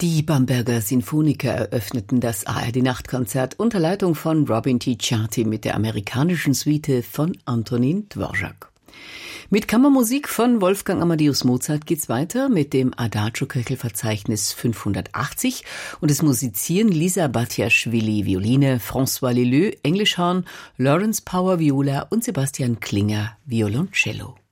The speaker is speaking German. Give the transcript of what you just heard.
Die Bamberger Sinfoniker eröffneten das ARD-Nachtkonzert unter Leitung von Robin T. Ciarty mit der amerikanischen Suite von Antonin Dvorak. Mit Kammermusik von Wolfgang Amadeus Mozart geht's weiter mit dem Adagio-Köchelverzeichnis 580 und es musizieren Lisa Batiaschwili Violine, François Leleu Englischhorn, Lawrence Power Viola und Sebastian Klinger Violoncello.